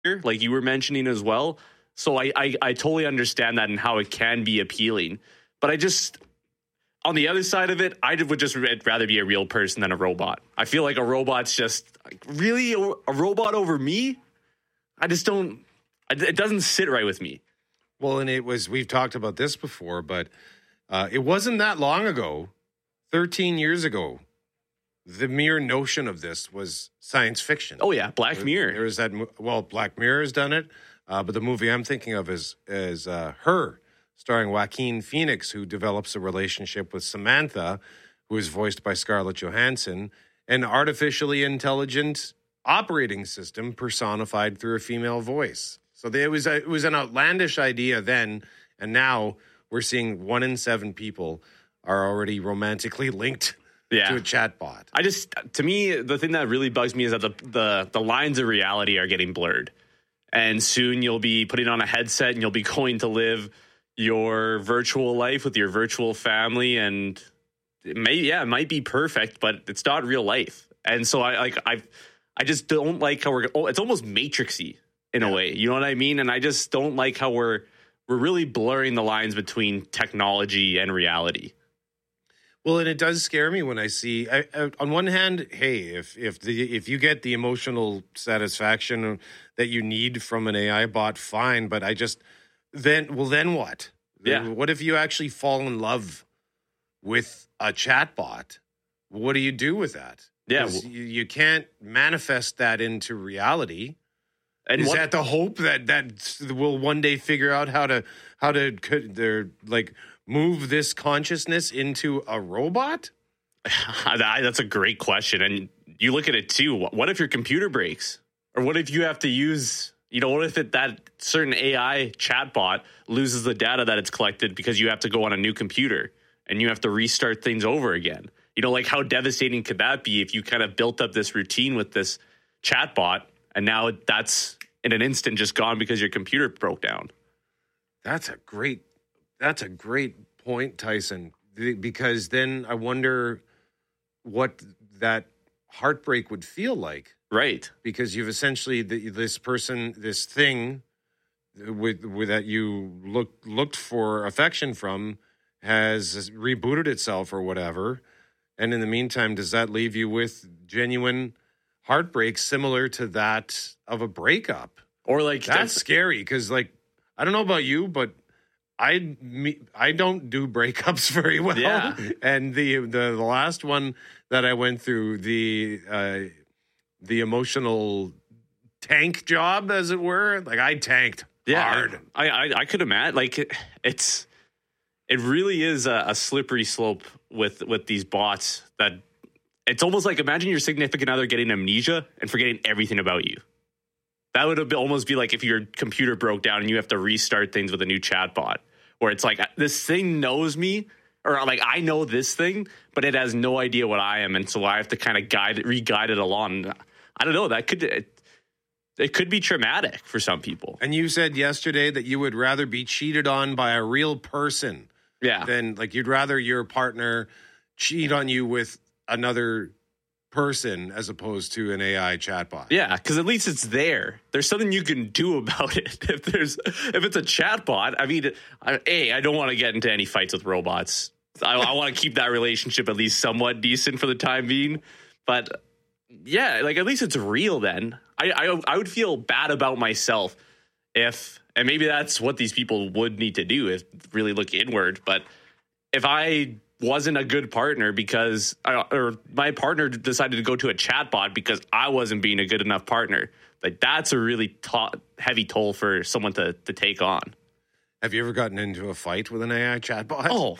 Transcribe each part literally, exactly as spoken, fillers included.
like you were mentioning as well. So I, I, I totally understand that and how it can be appealing. But I just, on the other side of it, I would just rather be a real person than a robot. I feel like a robot's just, like, really, a robot over me? I just don't, it doesn't sit right with me. Well, and it was, we've talked about this before, but uh, it wasn't that long ago, thirteen years ago, the mere notion of this was science fiction. Oh, yeah, Black there, Mirror. There is that, well, Black Mirror has done it, uh, but the movie I'm thinking of is, is uh, Her, starring Joaquin Phoenix, who develops a relationship with Samantha, who is voiced by Scarlett Johansson, an artificially intelligent operating system personified through a female voice. So they, it was a, it was an outlandish idea then, and now we're seeing one in seven people are already romantically linked yeah. to a chatbot. I just, to me, the thing that really bugs me is that the, the the lines of reality are getting blurred, and soon you'll be putting on a headset and you'll be going to live your virtual life with your virtual family, and it may yeah it might be perfect, but it's not real life. And so I like I I just don't like how we're oh, it's almost Matrixy in yeah. a way, you know what I mean? And I just don't like how we're we're really blurring the lines between technology and reality. Well, and it does scare me when I see. I, I, on one hand, hey, if if the if you get the emotional satisfaction that you need from an A I bot, fine. But I just then well, then what? Yeah. What if you actually fall in love with a chatbot? What do you do with that? Yeah, well, you, you can't manifest that into reality. And is what, that the hope that that we'll one day figure out how to how to could they're like move this consciousness into a robot? That's a great question. And you look at it too. What if your computer breaks? Or what if you have to use, you know, what if it, that certain A I chatbot loses the data that it's collected because you have to go on a new computer and you have to restart things over again? You know, like how devastating could that be if you kind of built up this routine with this chatbot and now that's in an instant just gone because your computer broke down? That's a great, that's a great point, Tyson, because then I wonder what that heartbreak would feel like. Right. Because you've essentially, the, this person, this thing with, with that you look, looked for affection from has rebooted itself or whatever. And in the meantime, does that leave you with genuine heartbreak similar to that of a breakup? Or like that's scary because, like, I don't know about you, but I me, I don't do breakups very well. Yeah. And the, the the last one that I went through, the uh, the emotional tank job, as it were, like I tanked yeah, hard. I, I I could imagine. Like it, it's it really is a, a slippery slope with with these bots. That it's almost like, imagine your significant other getting amnesia and forgetting everything about you. That would almost be like if your computer broke down and you have to restart things with a new chatbot, where it's like, this thing knows me, or like I know this thing, but it has no idea what I am, and so I have to kind of guide it, re-guide it along. I don't know. That could it, it could be traumatic for some people. And you said yesterday that you would rather be cheated on by a real person, yeah, than like you'd rather your partner cheat on you with another person as opposed to an A I chatbot. Yeah, because at least it's there. There's something you can do about it. If there's if it's a chatbot, I mean, I, A, I don't want to get into any fights with robots. I, I want to keep that relationship at least somewhat decent for the time being. But yeah, like at least it's real then. I, I, I would feel bad about myself if, and maybe that's what these people would need to do, is really look inward. But if I wasn't a good partner because, or my partner decided to go to a chatbot because I wasn't being a good enough partner, like that's a really to- heavy toll for someone to to take on. Have you ever gotten into a fight with an A I chatbot? Oh,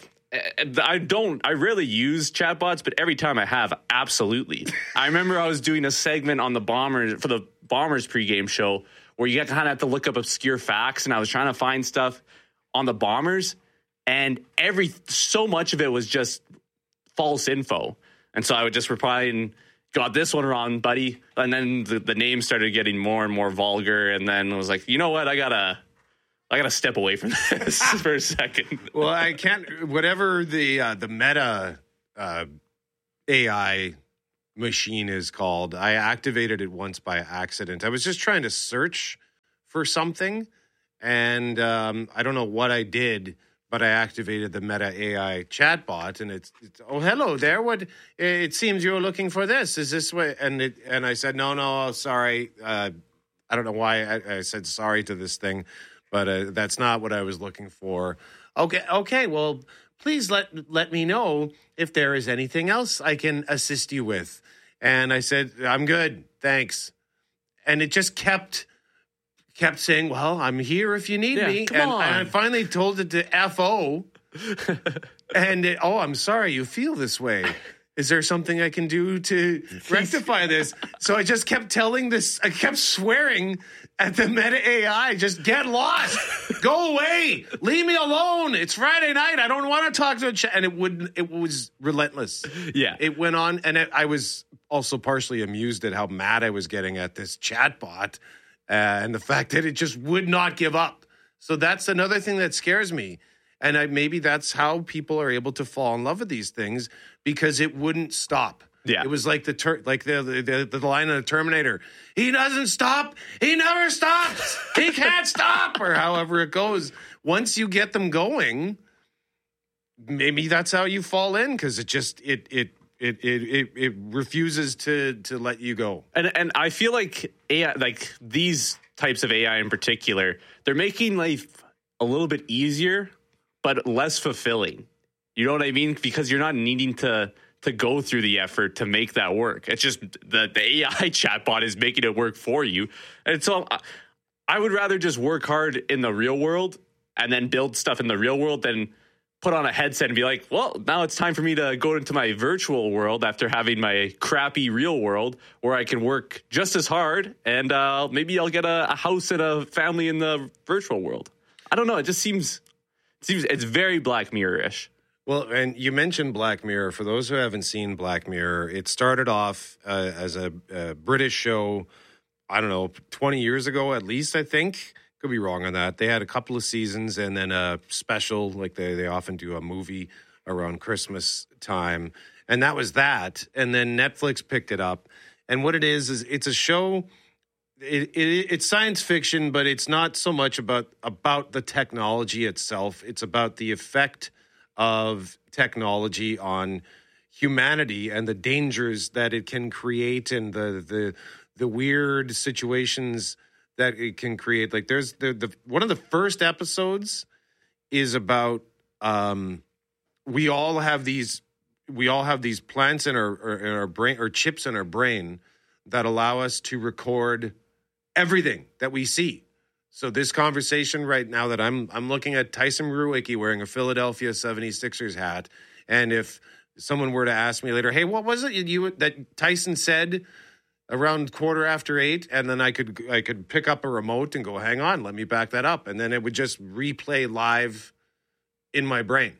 I don't. I rarely use chatbots, but every time I have, absolutely. I remember I was doing a segment on the Bombers for the Bombers pregame show where you kind of have to look up obscure facts, and I was trying to find stuff on the Bombers. And every so much of it was just false info. And so I would just reply and got this one wrong, buddy. And then the, the name started getting more and more vulgar. And then I was like, you know what? I gotta, I gotta step away from this for a second. Well, I can't, whatever the, uh, the meta uh, A I machine is called, I activated it once by accident. I was just trying to search for something, and um, I don't know what I did, but I activated the Meta A I chatbot, and it's, it's oh hello there. What it seems you're looking for this. Is this what? And it and I said no no sorry. Uh, I don't know why I, I said sorry to this thing, but uh, that's not what I was looking for. Okay okay well. Please let let me know if there is anything else I can assist you with. And I said, I'm good, thanks. And it just kept kept saying, well, I'm here if you need yeah, me. Come and, on. and I finally told it to F O. and it, oh, I'm sorry you feel this way. Is there something I can do to rectify this? So I just kept telling this, I kept swearing at the Meta A I, just get lost, go away, leave me alone. It's Friday night. I don't want to talk to a chat. And it would, it was relentless. Yeah. It went on. And it, I was also partially amused at how mad I was getting at this chatbot uh, and the fact that it just would not give up. So that's another thing that scares me. And I, maybe that's how people are able to fall in love with these things, because it wouldn't stop. Yeah. It was like the ter- like the, the the line of the Terminator. He doesn't stop. He never stops. He can't stop, or however it goes. Once you get them going, maybe that's how you fall in, because it just it it it it it, it refuses to to let you go. And and I feel like A I, like these types of A I in particular, they're making life a little bit easier, but less fulfilling. You know what I mean? Because you're not needing to to go through the effort to make that work. It's just the, the A I chatbot is making it work for you. And so I would rather just work hard in the real world and then build stuff in the real world than put on a headset and be like, well, now it's time for me to go into my virtual world after having my crappy real world where I can work just as hard and uh, maybe I'll get a, a house and a family in the virtual world. I don't know. It just seems, it seems it's very Black Mirror-ish. Well, and you mentioned Black Mirror. For those who haven't seen Black Mirror, it started off uh, as a, a British show, I don't know, twenty years ago at least, I think. Could be wrong on that. They had a couple of seasons and then a special, like they, they often do a movie around Christmas time. And that was that. And then Netflix picked it up. And what it is, is it's a show, it, it, it's science fiction, but it's not so much about, about the technology itself. It's about the effect of technology on humanity and the dangers that it can create and the the the weird situations that it can create. Like there's the the one of the first episodes is about um we all have these we all have these plants in our in our brain, or chips in our brain, that allow us to record everything that we see. So this conversation right now that I'm I'm looking at Tyson Ruwicki wearing a Philadelphia seventy-sixers hat, and if someone were to ask me later, hey, what was it you that Tyson said around quarter after eight, and then I could I could pick up a remote and go, hang on, let me back that up, and then it would just replay live in my brain,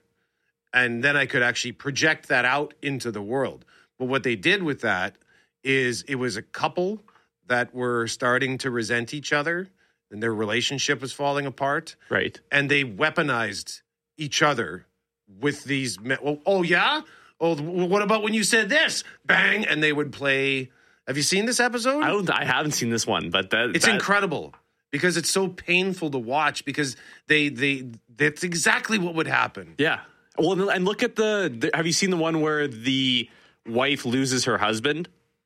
and then I could actually project that out into the world. But what they did with that is it was a couple that were starting to resent each other, and their relationship was falling apart. Right. And they weaponized each other with these. Me- oh, oh, yeah? Oh, what about when you said this? Bang! And they would play. Have you seen this episode? I don't. I haven't seen this one, but that it's that, incredible because it's so painful to watch, because they they that's exactly what would happen. Yeah. Well, and look at the, the. Have you seen the one where the wife loses her husband?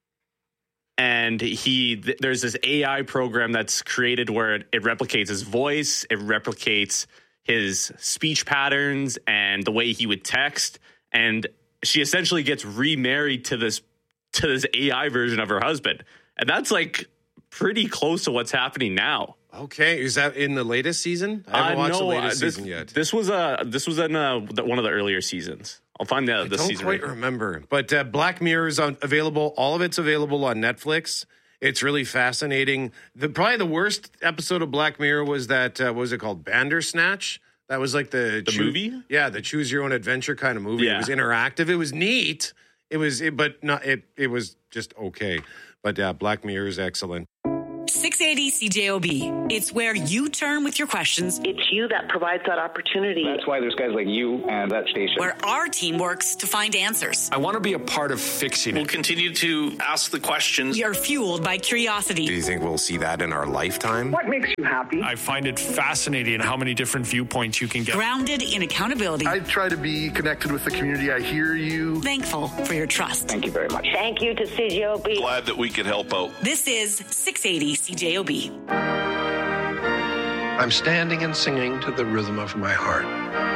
And he, th- there's this A I program that's created where it, it replicates his voice, it replicates his speech patterns and the way he would text. And she essentially gets remarried to this to this A I version of her husband. And that's like pretty close to what's happening now. Okay, is that in the latest season? I haven't uh, watched no, the latest uh, this, season yet. This was uh, this was in uh, one of the earlier seasons. I'll find the, the I don't season. quite right remember, but uh, Black Mirror is on, available. All of it's available on Netflix. It's really fascinating. The probably the worst episode of Black Mirror was that uh, what was it called, Bandersnatch? That was like the The movie? Yeah, the choose your own adventure kind of movie. Yeah. It was interactive. It was neat. It was, it, but not. It it was just okay. But uh, Black Mirror is excellent. six eighty C J O B. It's where you turn with your questions. It's you that provides that opportunity. That's why there's guys like you and that station. Where our team works to find answers. I want to be a part of fixing it. We'll continue to ask the questions. We are fueled by curiosity. Do you think we'll see that in our lifetime? What makes you happy? I find it fascinating how many different viewpoints you can get. Grounded in accountability. I try to be connected with the community. I hear you. Thankful for your trust. Thank you very much. Thank you to C J O B. Glad that we could help out. This is six eighty C J O B. I'm standing and singing to the rhythm of my heart.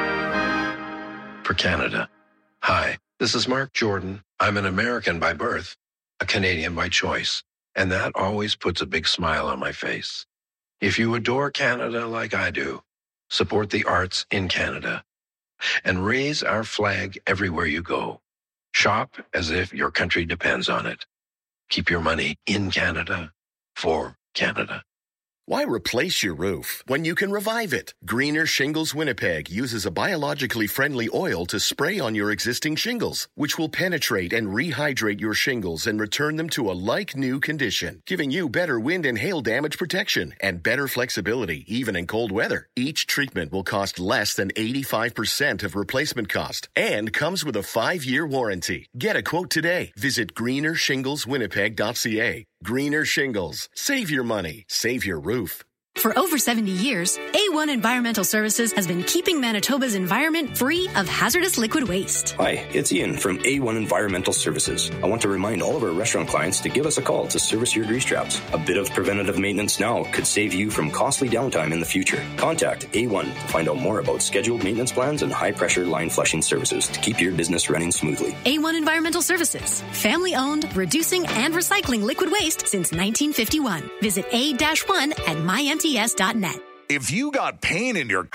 For Canada. Hi, this is Mark Jordan. I'm an American by birth, a Canadian by choice, and that always puts a big smile on my face. If you adore Canada like I do, support the arts in Canada and raise our flag everywhere you go. Shop as if your country depends on it. Keep your money in Canada for Canada. Why replace your roof when you can revive it? Greener Shingles Winnipeg uses a biologically friendly oil to spray on your existing shingles, which will penetrate and rehydrate your shingles and return them to a like-new condition, giving you better wind and hail damage protection and better flexibility, even in cold weather. Each treatment will cost less than eighty-five percent of replacement cost and comes with a five-year warranty. Get a quote today. Visit greener shingles winnipeg dot c a. Greener Shingles. Save your money. Save your roof. For over seventy years, A one Environmental Services has been keeping Manitoba's environment free of hazardous liquid waste. Hi, it's Ian from A one Environmental Services. I want to remind all of our restaurant clients to give us a call to service your grease traps. A bit of preventative maintenance now could save you from costly downtime in the future. Contact A one to find out more about scheduled maintenance plans and high-pressure line flushing services to keep your business running smoothly. A one Environmental Services. Family-owned, reducing and recycling liquid waste since nineteen fifty-one. Visit A one at my m t s dot net. If you got pain in your...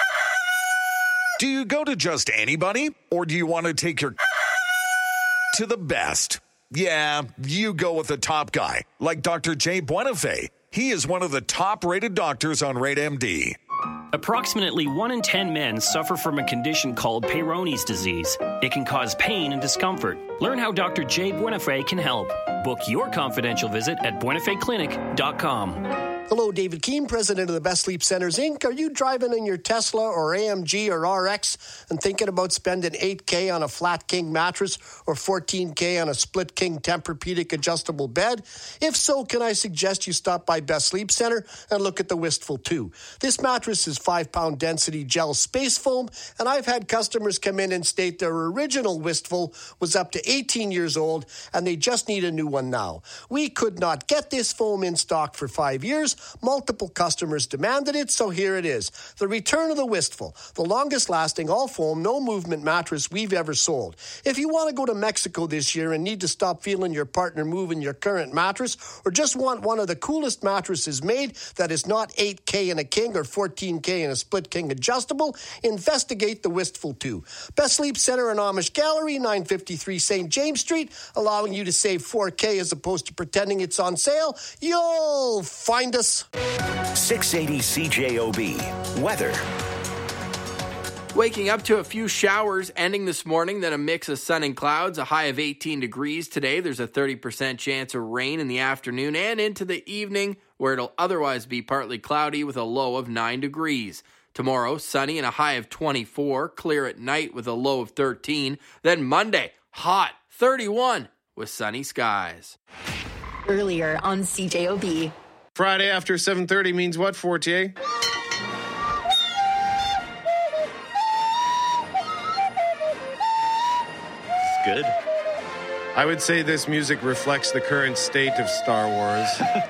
Do you go to just anybody? Or do you want to take your... to the best? Yeah, you go with the top guy, like Doctor Jay Buenafé. He is one of the top-rated doctors on Rate M D. Approximately one in ten men suffer from a condition called Peyronie's disease. It can cause pain and discomfort. Learn how Doctor Jay Buenafé can help. Book your confidential visit at buenafé clinic dot com. Hello, David Keem, president of the Best Sleep Centers, Incorporated. Are you driving in your Tesla or A M G or R X and thinking about spending eight K on a flat king mattress or fourteen K on a split king Tempur-Pedic adjustable bed? If so, can I suggest you stop by Best Sleep Center and look at the Wistful two? This mattress is five-pound density gel space foam, and I've had customers come in and state their original Wistful was up to eighteen years old, and they just need a new one now. We could not get this foam in stock for five years. Multiple customers demanded it, so here it is. The return of the Wistful, the longest-lasting all-foam, no-movement mattress we've ever sold. If you want to go to Mexico this year and need to stop feeling your partner move in your current mattress, or just want one of the coolest mattresses made that is not eight K in a king or fourteen K in a split king adjustable, investigate the Wistful two. Best Sleep Center and Amish Gallery, nine fifty-three Saint James Street, allowing you to save four K as opposed to pretending it's on sale. You'll find us. six eighty C J O B. Weather. Waking up to a few showers ending this morning, then a mix of sun and clouds, a high of eighteen degrees today. There's a thirty percent chance of rain in the afternoon and into the evening, where it'll otherwise be partly cloudy with a low of nine degrees. Tomorrow, sunny and a high of twenty-four, clear at night with a low of thirteen. Then Monday, hot, thirty-one, with sunny skies. Earlier on C J O B. Friday after seven thirty means what, Fortier? It's good. I would say this music reflects the current state of Star Wars.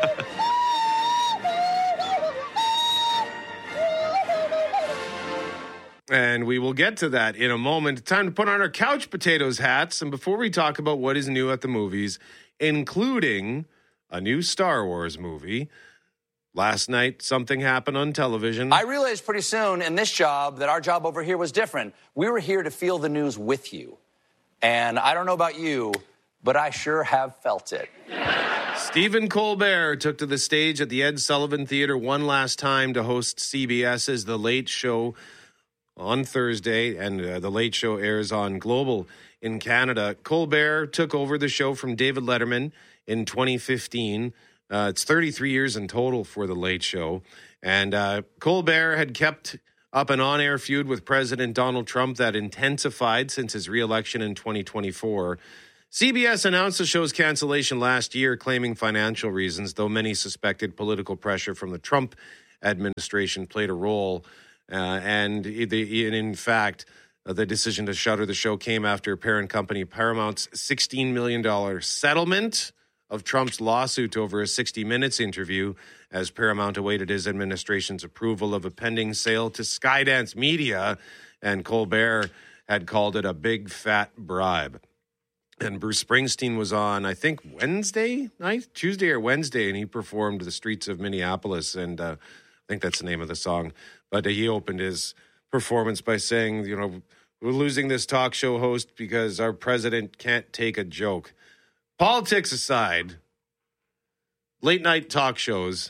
And we will get to that in a moment. Time to put on our couch potatoes hats. And before we talk about what is new at the movies, including a new Star Wars movie, last night something happened on television. I realized pretty soon in this job that our job over here was different. We were here to feel the news with you. And I don't know about you, but I sure have felt it. Stephen Colbert took to the stage at the Ed Sullivan Theater one last time to host CBS's The Late Show on Thursday, and uh, The Late Show airs on Global in Canada. Colbert took over the show from David Letterman in twenty fifteen, Uh, it's thirty-three years in total for The Late Show. And uh, Colbert had kept up an on-air feud with President Donald Trump that intensified since his re-election in twenty twenty-four. C B S announced the show's cancellation last year, claiming financial reasons, though many suspected political pressure from the Trump administration played a role. Uh, and, the, and in fact, uh, the decision to shutter the show came after parent company Paramount's sixteen million dollars settlement of Trump's lawsuit over a sixty minutes interview, as Paramount awaited his administration's approval of a pending sale to Skydance Media, and Colbert had called it a big fat bribe. And Bruce Springsteen was on, I think, Wednesday night, Tuesday or Wednesday, and he performed The Streets of Minneapolis, and uh, I think that's the name of the song. But uh, he opened his performance by saying, you know, we're losing this talk show host because our president can't take a joke. Politics aside, late night talk shows.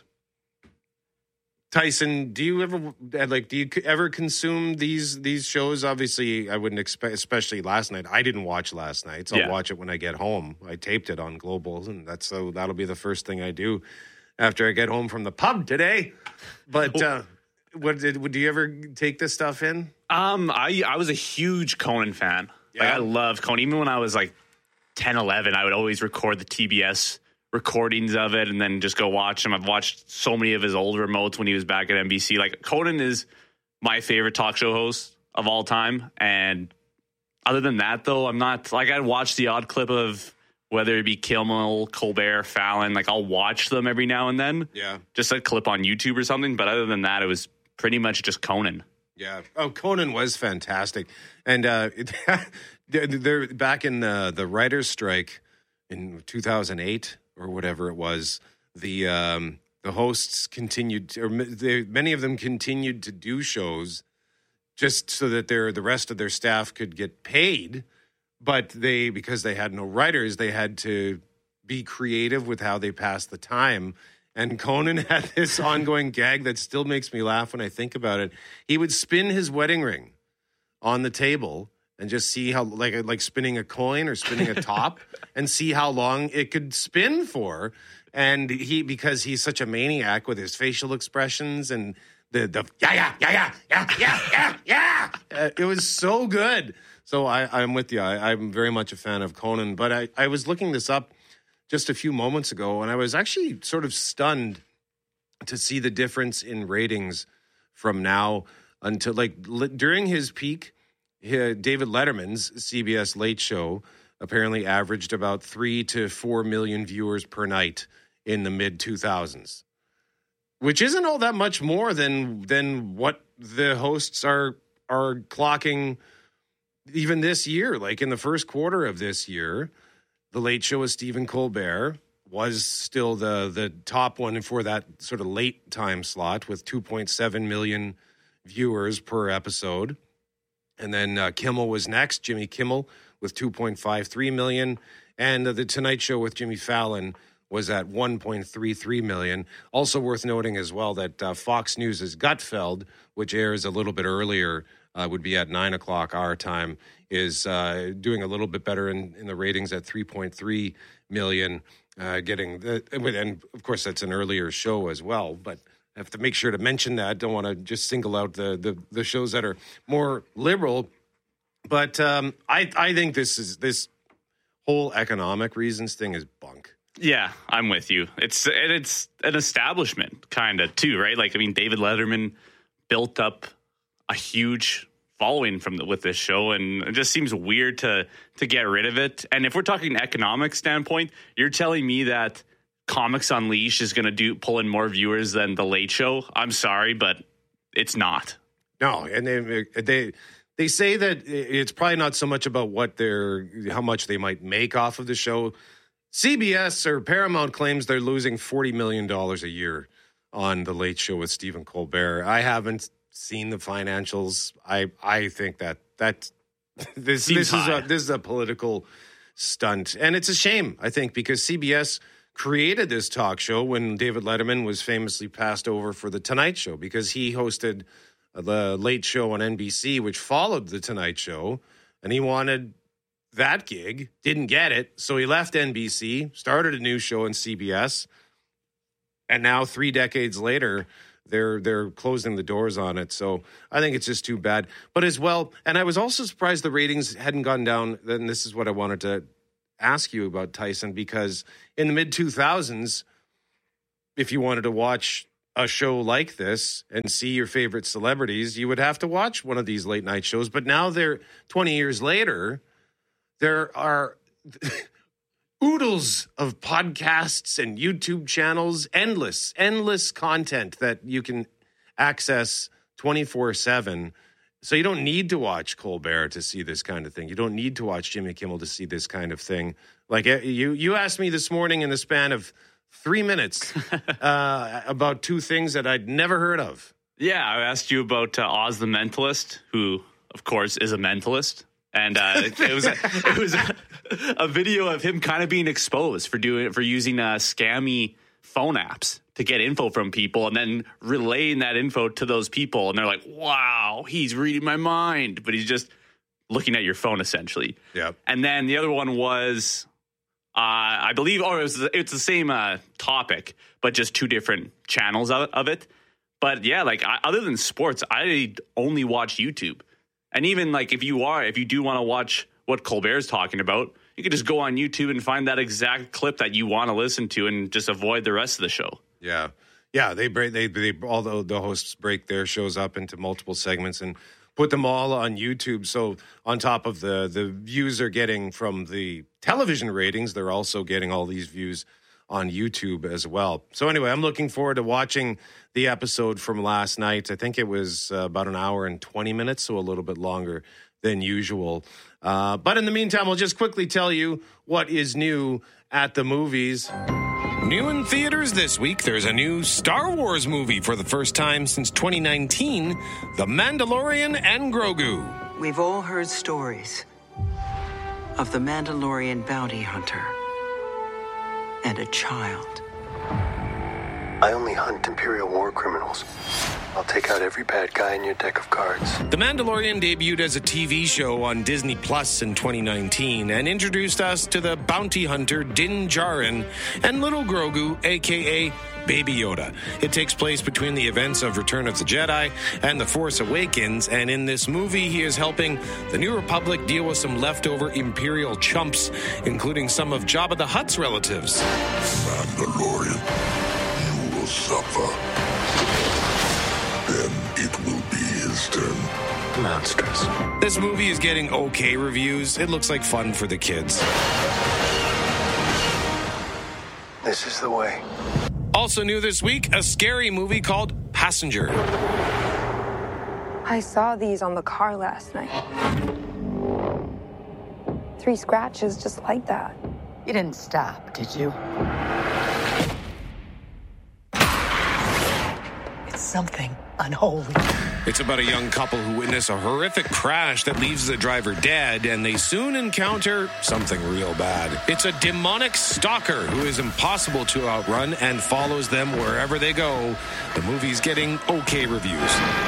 Tyson, do you ever like? Do you ever consume these these shows? Obviously, I wouldn't expect, especially last night. I didn't watch last night, so Yeah. I'll watch it when I get home. I taped it on Global, and that's so that'll be the first thing I do after I get home from the pub today. But uh, what did? Do you ever take this stuff in? Um, I I was a huge Conan fan. Like, I love Conan. Even when I was like ten, eleven, I would always record the T B S recordings of it and then just go watch him. I've watched so many of his old remotes when he was back at N B C. Like, Conan is my favorite talk show host of all time. And other than that, though, I'm not like, I'd watch the odd clip of whether it be Kimmel, Colbert, Fallon. Like, I'll watch them every now and then. Yeah. Just a clip on YouTube or something. But other than that, it was pretty much just Conan. Yeah. Oh, Conan was fantastic. And uh, they're, they're back in the, the writer's strike in two thousand eight or whatever it was. The um, the hosts continued, or they, many of them continued to do shows just so that their the rest of their staff could get paid. But they, because they had no writers, they had to be creative with how they passed the time. And Conan had this ongoing gag that still makes me laugh when I think about it. He would spin his wedding ring on the table and just see how, like like spinning a coin or spinning a top, and see how long it could spin for. And he, because he's such a maniac with his facial expressions and the the yeah yeah yeah yeah yeah yeah yeah yeah, uh, it was so good. So I, I'm with you. I, I'm very much a fan of Conan. But I, I was looking this up just a few moments ago, and I was actually sort of stunned to see the difference in ratings from now until, like, li- during his peak. He, David Letterman's C B S Late Show apparently averaged about three to four million viewers per night in the mid two thousands, which isn't all that much more than than what the hosts are are clocking even this year. Like, in the first quarter of this year, The Late Show with Stephen Colbert was still the the top one for that sort of late time slot with two point seven million viewers per episode. And then uh, Kimmel was next, Jimmy Kimmel, with two point five three million. And uh, The Tonight Show with Jimmy Fallon was at one point three three million. Also worth noting as well that uh, Fox News' Gutfeld, which airs a little bit earlier, uh, would be at nine o'clock our time, is uh, doing a little bit better in, in the ratings at three point three million. Uh, getting the, and of course, that's an earlier show as well, but I have to make sure to mention that. I don't want to just single out the, the, the shows that are more liberal. But um, I I think this is this whole economic reasons thing is bunk. Yeah, I'm with you. It's and it's an establishment kind of too, right? Like, I mean, David Letterman built up a huge following from the, with this show, and it just seems weird to to get rid of it. And if we're talking economic standpoint, you're telling me that Comics Unleashed is going to do pull in more viewers than The Late Show? I'm sorry, but it's not. No, and they they they say that it's probably not so much about what they're how much they might make off of the show. C B S or Paramount claims they're losing forty million dollars a year on The Late Show with Stephen Colbert. I haven't seen the financials. I I think that that this Seems this is high. a this is a political stunt, and it's a shame, I think, because C B S created this talk show when David Letterman was famously passed over for The Tonight Show, because he hosted the Late Show on N B C, which followed The Tonight Show, and he wanted that gig, didn't get it, so he left N B C, started a new show on C B S, And now, three decades later, they're they're closing the doors on it. So I think it's just too bad. But as well, and I was also surprised the ratings hadn't gone down. And this is what I wanted to ask you about, Tyson, because in the mid two thousands, if you wanted to watch a show like this and see your favorite celebrities, you would have to watch one of these late night shows. But now they're twenty years later, there are oodles of podcasts and YouTube channels, endless, endless content that you can access twenty-four seven. So you don't need to watch Colbert to see this kind of thing. You don't need to watch Jimmy Kimmel to see this kind of thing. Like you, you asked me this morning in the span of three minutes uh, about two things that I'd never heard of. Yeah, I asked you about uh, Oz the Mentalist, who, of course, is a mentalist. And uh, it, it was a, it was a, a video of him kind of being exposed for doing for using uh, scammy phone apps to get info from people and then relaying that info to those people. And they're like, wow, he's reading my mind. But he's just looking at your phone, essentially. Yep. And then the other one was, uh, I believe, oh, it was, it's the same uh, topic, but just two different channels of, of it. But yeah, like I, other than sports, I only watch YouTube. And even like if you are, if you do want to watch what Colbert's talking about, you can just go on YouTube and find that exact clip that you want to listen to and just avoid the rest of the show. Yeah. Yeah. They break, they, they, although the hosts break their shows up into multiple segments and put them all on YouTube. So on top of the, the views they're getting from the television ratings, they're also getting all these views on YouTube as well. So anyway, I'm looking forward to watching the episode from last night. I think it was uh, about an hour and twenty minutes, so a little bit longer than usual. Uh, but in the meantime, I'll just quickly tell you what is new at the movies. New in theaters this week, there's a new Star Wars movie for the first time since twenty nineteen, The Mandalorian and Grogu. We've all heard stories of the Mandalorian bounty hunter and a child. I only hunt Imperial war criminals. I'll take out every bad guy in your deck of cards. The Mandalorian debuted as a T V show on Disney Plus in twenty nineteen and introduced us to the bounty hunter Din Djarin and little Grogu, a k a. Baby Yoda. It takes place between the events of Return of the Jedi and The Force Awakens, and in this movie he is helping the New Republic deal with some leftover Imperial chumps, including some of Jabba the Hutt's relatives. Mandalorian, you will suffer. Then it will be his turn. Monstrous. This movie is getting okay reviews. It looks like fun for the kids. This is the way. Also new this week, a scary movie called Passenger. I saw these on the car last night. Three scratches just like that. You didn't stop, did you? It's something unholy. It's about a young couple who witness a horrific crash that leaves the driver dead, and they soon encounter something real bad. It's a demonic stalker who is impossible to outrun and follows them wherever they go. The movie's getting okay reviews.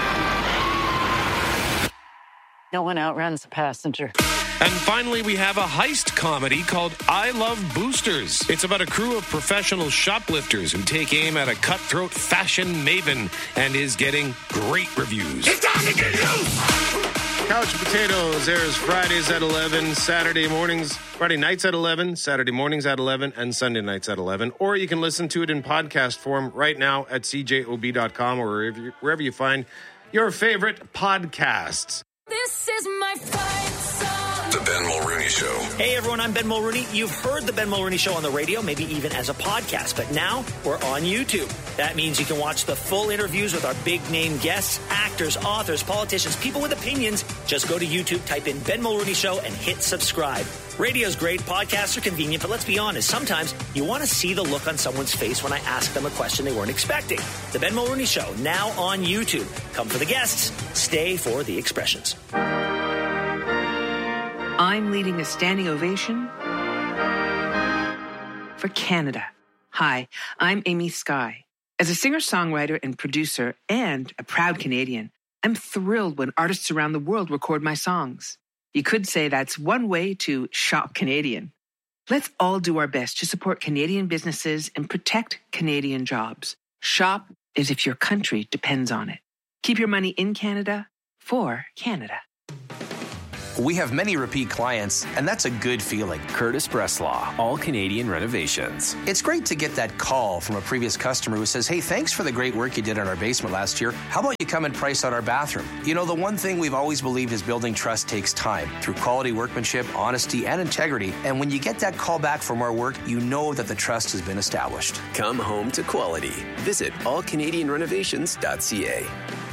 No one outruns a passenger. And finally, we have a heist comedy called I Love Boosters. It's about a crew of professional shoplifters who take aim at a cutthroat fashion maven and is getting great reviews. It's time to get loose! Couch Potatoes airs Fridays at eleven, Saturday mornings, Friday nights at eleven, Saturday mornings at eleven, and Sunday nights at eleven. Or you can listen to it in podcast form right now at c j o b dot com or wherever you, wherever you find your favorite podcasts. This is my fight song. The Ben Mulrooney Show. Hey everyone, I'm Ben Mulrooney. You've heard the Ben Mulrooney Show on the radio, maybe even as a podcast, but now we're on YouTube. That means you can watch the full interviews with our big name guests, actors, authors, politicians, people with opinions. Just go to YouTube, type in Ben Mulrooney Show, and hit subscribe. Radio's great, podcasts are convenient, but let's be honest, sometimes you want to see the look on someone's face when I ask them a question they weren't expecting. The Ben Mulrooney Show, now on YouTube. Come for the guests, stay for the expressions. I'm leading a standing ovation for Canada. Hi, I'm Amy Skye. As a singer-songwriter and producer and a proud Canadian, I'm thrilled when artists around the world record my songs. You could say that's one way to shop Canadian. Let's all do our best to support Canadian businesses and protect Canadian jobs. Shop as if your country depends on it. Keep your money in Canada for Canada. We have many repeat clients, and that's a good feeling. Curtis Breslaw, All Canadian Renovations. It's great to get that call from a previous customer who says, hey, thanks for the great work you did on our basement last year. How about you come and price out our bathroom? You know, the one thing we've always believed is building trust takes time through quality workmanship, honesty, and integrity. And when you get that call back for more work, you know that the trust has been established. Come home to quality. Visit all canadian renovations dot c a.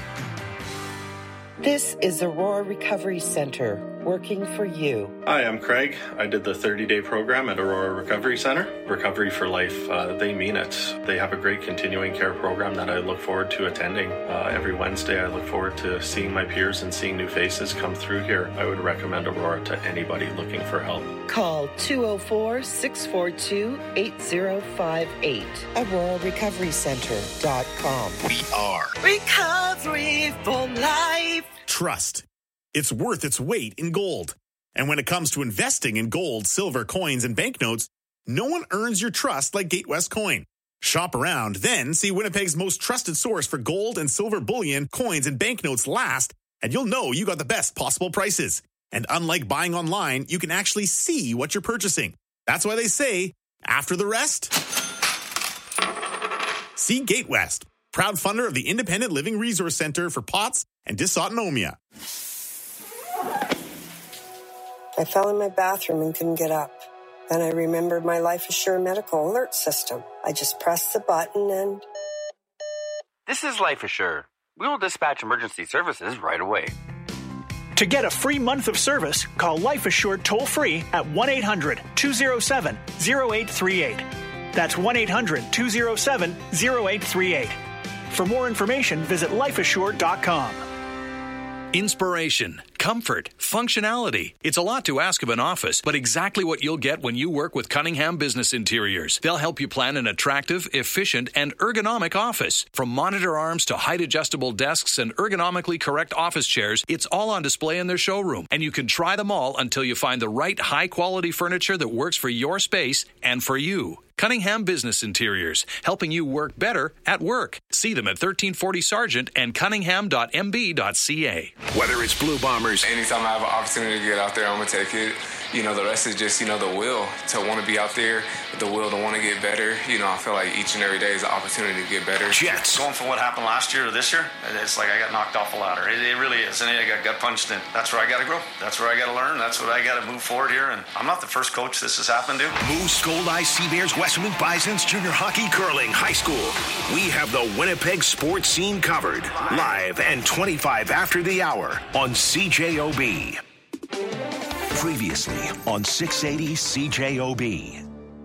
This is Aurora Recovery Center, working for you. Hi, I'm Craig. I did the thirty-day program at Aurora Recovery Center. Recovery for Life, uh, they mean it. They have a great continuing care program that I look forward to attending. Uh, every Wednesday, I look forward to seeing my peers and seeing new faces come through here. I would recommend Aurora to anybody looking for help. Call two oh four, six four two, eight oh five eight. aurora recovery center dot com. We are Recovery for Life. Trust. It's worth its weight in gold. And when it comes to investing in gold, silver, coins, and banknotes, no one earns your trust like Gatewest Coin. Shop around, then see Winnipeg's most trusted source for gold and silver bullion, coins, and banknotes last, and you'll know you got the best possible prices. And unlike buying online, you can actually see what you're purchasing. That's why they say, after the rest, see Gatewest, proud funder of the Independent Living Resource Center for P O T S and dysautonomia. I fell in my bathroom and couldn't get up. Then I remembered my Life Assure medical alert system. I just pressed the button and... This is Life Assure. We will dispatch emergency services right away. To get a free month of service, call Life Assured toll-free at one eight hundred, two oh seven, oh eight three eight. That's one eight hundred, two oh seven, oh eight three eight. For more information, visit life assured dot com. Inspiration, comfort, functionality. It's a lot to ask of an office, but exactly what you'll get when you work with Cunningham Business Interiors. They'll help you plan an attractive, efficient, and ergonomic office. From monitor arms to height-adjustable desks and ergonomically correct office chairs, it's all on display in their showroom, and you can try them all until you find the right high-quality furniture that works for your space and for you. Cunningham Business Interiors, helping you work better at work. See them at thirteen forty Sargent and cunningham dot m b dot c a. Whether it's Blue Bombers. Anytime I have an opportunity to get out there, I'm going to take it. You know, the rest is just, you know, the will to want to be out there, the will to want to get better. You know, I feel like each and every day is an opportunity to get better. Jets. Going from what happened last year to this year, it's like I got knocked off a ladder. It, it really is. And I got gut punched in. That's where I got to grow. That's where I got to learn. That's what I got to move forward here. And I'm not the first coach this has happened to. Moose, Gold Eyes, Sea Bears, Westman Bisons, Junior Hockey, Curling, High School. We have the Winnipeg sports scene covered. Live and twenty-five after the hour on C J O B. Previously on six eighty C J O B.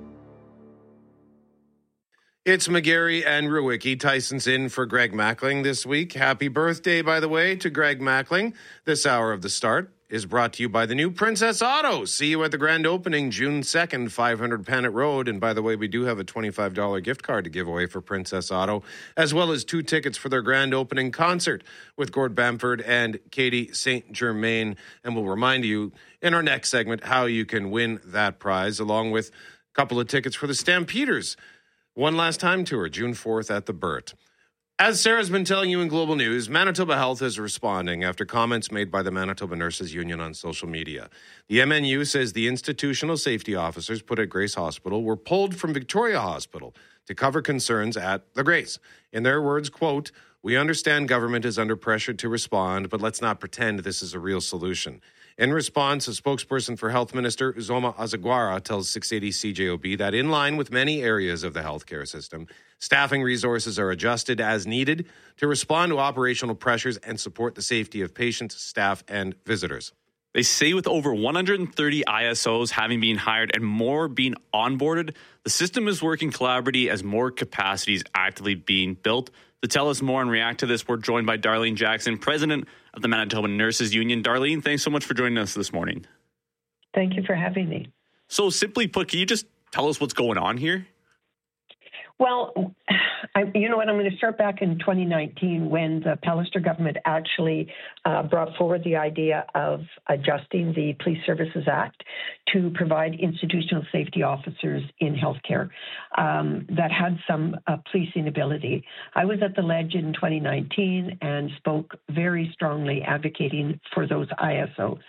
It's McGarry and Rewicki. Tyson's in for Greg Mackling this week. Happy birthday, by the way, to Greg Mackling. This hour of The Start is brought to you by the new Princess Auto. See you at the grand opening June second, five hundred Panet Road. And by the way, we do have a twenty-five dollars gift card to give away for Princess Auto, as well as two tickets for their grand opening concert with Gord Bamford and Katie Saint Germain. And we'll remind you in our next segment how you can win that prize, along with a couple of tickets for the Stampeders One Last Time tour, June fourth at the Burt. As Sarah's been telling you in Global News, Manitoba Health is responding after comments made by the Manitoba Nurses Union on social media. The M N U says the institutional safety officers put at Grace Hospital were pulled from Victoria Hospital to cover concerns at the Grace. In their words, quote, "We understand government is under pressure to respond, but let's not pretend this is a real solution." In response, a spokesperson for Health Minister Uzoma Azagwara tells six eighty C J O B that in line with many areas of the healthcare system, staffing resources are adjusted as needed to respond to operational pressures and support the safety of patients, staff, and visitors. They say with over one hundred thirty I S Os having been hired and more being onboarded, the system is working collaboratively as more capacity is actively being built. To tell us more and react to this, we're joined by Darlene Jackson, president of the Manitoba Nurses Union. Darlene, thanks so much for joining us this morning. Thank you for having me. So simply put, can you just tell us what's going on here? Well, I, you know what, I'm going to start back in twenty nineteen when the Pallister government actually uh, brought forward the idea of adjusting the Police Services Act to provide institutional safety officers in healthcare um, that had some uh, policing ability. I was at the Ledge in twenty nineteen and spoke very strongly advocating for those I S Os.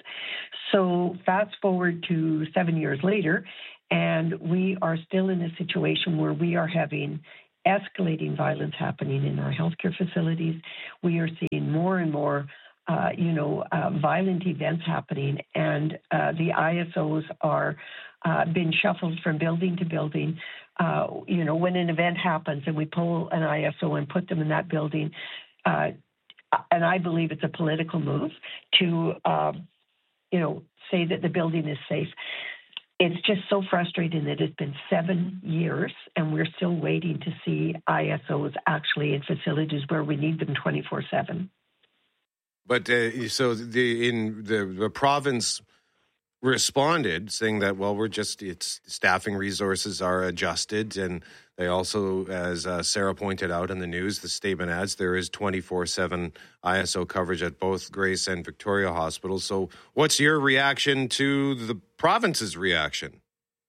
So fast forward to seven years later, and we are still in a situation where we are having escalating violence happening in our healthcare facilities. We are seeing more and more, uh, you know, uh, violent events happening, and uh, the I S Os are uh, being shuffled from building to building. Uh, you know, when an event happens and we pull an I S O and put them in that building, uh, and I believe it's a political move to, uh, you know, say that the building is safe. It's just so frustrating that it's been seven years and we're still waiting to see I S Os actually in facilities where we need them twenty-four seven. But uh, so the in the, the province responded saying that, well, we're just, it's staffing resources are adjusted. And they also, as uh, Sarah pointed out in the news, the statement adds there is twenty-four seven I S O coverage at both Grace and Victoria hospitals. So what's your reaction to the province's reaction?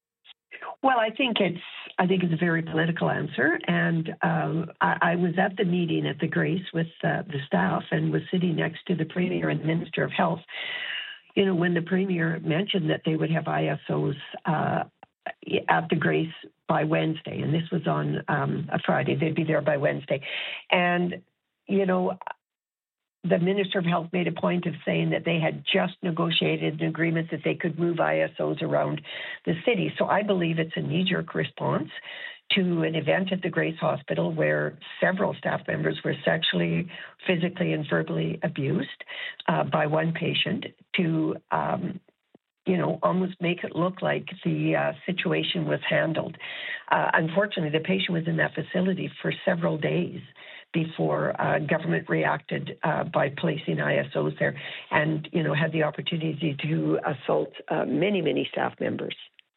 Well, I think it's I think it's a very political answer, and um, I, I was at the meeting at the Grace with uh, the staff and was sitting next to the Premier and the Minister of Health. You know, when the Premier mentioned that they would have I S Os uh, at the Grace by Wednesday, and this was on um, a Friday, they'd be there by Wednesday, and you know, the Minister of Health made a point of saying that they had just negotiated an agreement that they could move I S Os around the city. So I believe it's a knee-jerk response to an event at the Grace Hospital where several staff members were sexually, physically, and verbally abused uh, by one patient to, um, you know, almost make it look like the uh, situation was handled. Uh, unfortunately, the patient was in that facility for several days before uh, government reacted uh, by placing I S Os there and, you know, had the opportunity to assault uh, many, many staff members.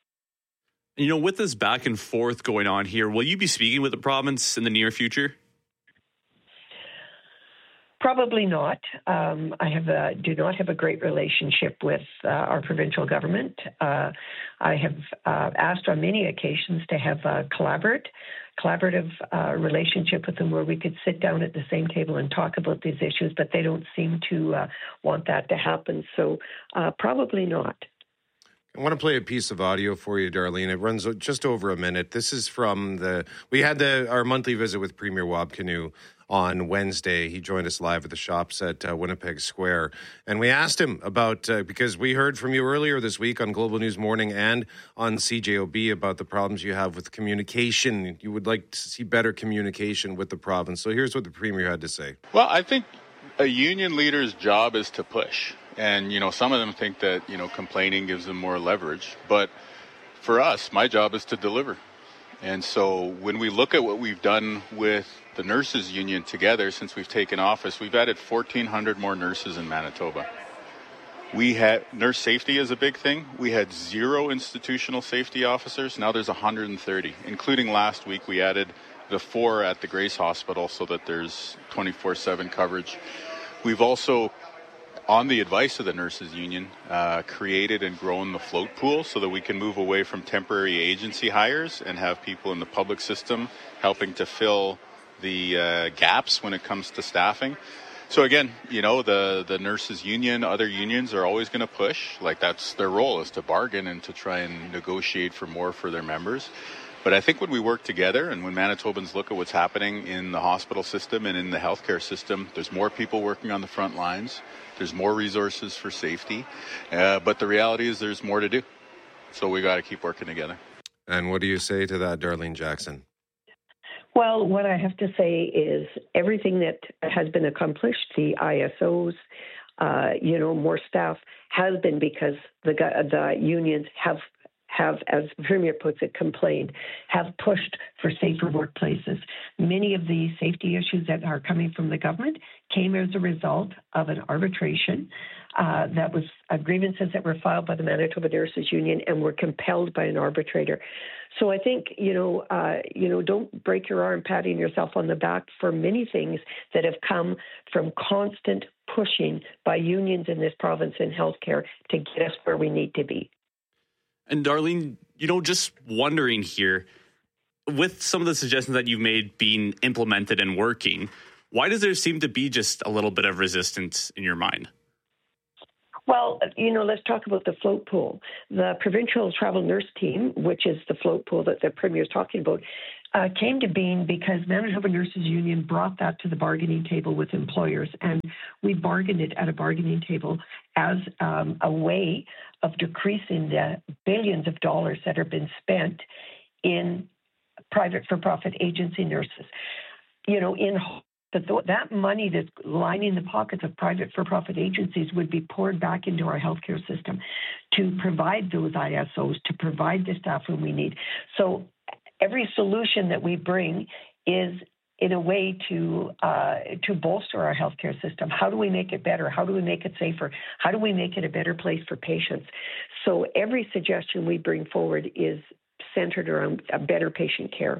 You know, with this back and forth going on here, will you be speaking with the province in the near future? Probably not. Um, I have a, do not have a great relationship with uh, our provincial government. Uh, I have uh, asked on many occasions to have a collaborate, collaborative uh, relationship with them where we could sit down at the same table and talk about these issues, but they don't seem to uh, want that to happen. So uh, probably not. I want to play a piece of audio for you, Darlene. It runs just over a minute. This is from the, we had the our monthly visit with Premier Wab Kinew on Wednesday. He joined us live at the shops at uh, Winnipeg Square. And we asked him about, uh, because we heard from you earlier this week on Global News Morning and on C J O B about the problems you have with communication. You would like to see better communication with the province. So here's what the Premier had to say. Well, I think a union leader's job is to push. And, you know, some of them think that, you know, complaining gives them more leverage. But for us, my job is to deliver. And so when we look at what we've done with the nurses union together since we've taken office, we've added fourteen hundred more nurses in Manitoba. We had nurse safety is a big thing. We had zero institutional safety officers. Now there's one hundred thirty, including last week we added the four at the Grace Hospital so that there's twenty-four seven coverage. We've also, on the advice of the nurses union, uh, created and grown the float pool so that we can move away from temporary agency hires and have people in the public system helping to fill the uh, gaps when it comes to staffing. So again, you know, the, the nurses union, other unions are always going to push. Like that's their role, is to bargain and to try and negotiate for more for their members. But I think when we work together and when Manitobans look at what's happening in the hospital system and in the healthcare system, there's more people working on the front lines. There's more resources for safety. Uh, but the reality is there's more to do. So we got to keep working together. And what do you say to that, Darlene Jackson? Well, what I have to say is everything that has been accomplished, the I S Os, uh, you know, more staff, has been because the the unions have have, as the Premier puts it, complained, have pushed for safer workplaces. Many of the safety issues that are coming from the government came as a result of an arbitration uh, that was uh, grievances that were filed by the Manitoba Nurses Union and were compelled by an arbitrator. So I think, you know, uh, you know, don't break your arm patting yourself on the back for many things that have come from constant pushing by unions in this province in healthcare to get us where we need to be. And Darlene, you know, just wondering here, with some of the suggestions that you've made being implemented and working, why does there seem to be just a little bit of resistance in your mind? Well, you know, let's talk about the float pool. The provincial travel nurse team, which is the float pool that the Premier is talking about, uh, came to being because Manitoba Nurses Union brought that to the bargaining table with employers, and we bargained it at a bargaining table as um, a way of decreasing the billions of dollars that have been spent in private for-profit agency nurses. You know, in that that money that's lining the pockets of private for-profit agencies would be poured back into our healthcare system to provide those I S Os, to provide the staff whom we need. So every solution that we bring is in a way to uh, to bolster our healthcare system. How do we make it better? How do we make it safer? How do we make it a better place for patients? So every suggestion we bring forward is centered around a better patient care.